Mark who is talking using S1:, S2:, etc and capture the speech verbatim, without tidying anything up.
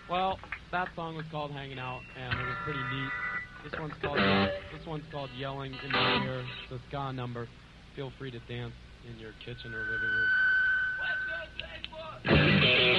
S1: Well, that song was called "Hanging Out," and it was pretty neat. This one's called this one's called "Yelling in the Air." It's a ska number. Feel free to dance in your kitchen or living room.